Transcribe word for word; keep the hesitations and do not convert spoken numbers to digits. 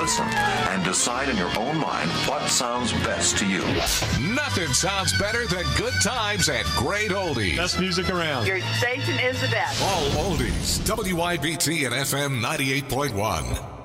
listen and decide in your own mind what sounds best to you. Nothing sounds better than good times at Great Oldies. Best music around. Your station is the best. All oldies. W I B T and F M ninety-eight point one.